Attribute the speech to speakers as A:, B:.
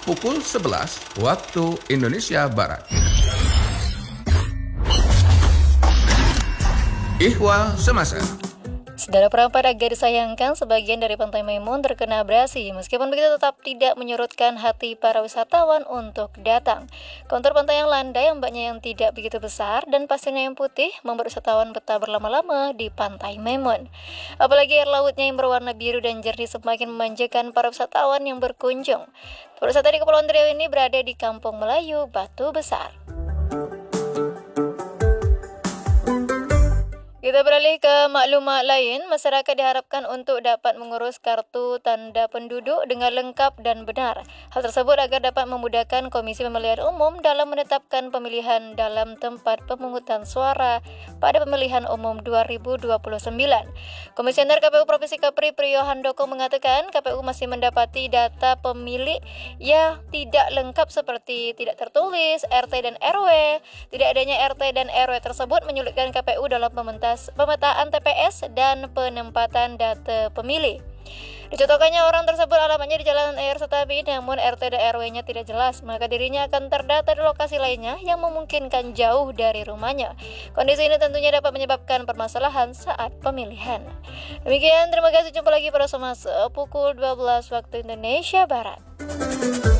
A: pukul 11 waktu Indonesia Barat. Ihwal Semasa.
B: Saudara perempat agak disayangkan, sebagian dari Pantai Maimun terkena abrasi. Meskipun begitu tetap tidak menyurutkan hati para wisatawan untuk datang. Kontur pantai yang landai, ombaknya yang tidak begitu besar, dan pasirnya yang putih membuat wisatawan betah berlama-lama di Pantai Maimun. Apalagi air lautnya yang berwarna biru dan jernih semakin memanjakan para wisatawan yang berkunjung. Wisata di Kepulauan Riau ini berada di Kampung Melayu, Batu Besar. Kita beralih ke maklumat lain. Masyarakat diharapkan untuk dapat mengurus kartu tanda penduduk dengan lengkap dan benar. Hal tersebut agar dapat memudahkan Komisi Pemilihan Umum dalam menetapkan pemilihan dalam tempat pemungutan suara pada pemilihan umum 2029. Komisioner KPU Provinsi Kepri Priyo Handoko mengatakan KPU masih mendapati data pemilih yang tidak lengkap seperti tidak tertulis, RT dan RW. Tidak adanya RT dan RW tersebut menyulitkan KPU dalam pemetaan TPS dan penempatan data pemilih. Dicontohkannya orang tersebut alamatnya di Jalan Air Setabi, namun RT dan RW-nya tidak jelas, maka dirinya akan terdata di lokasi lainnya yang memungkinkan jauh dari rumahnya. Kondisi ini tentunya dapat menyebabkan permasalahan saat pemilihan. Demikian, terima kasih. Jumpa lagi pada Semasa pukul 12 waktu Indonesia Barat.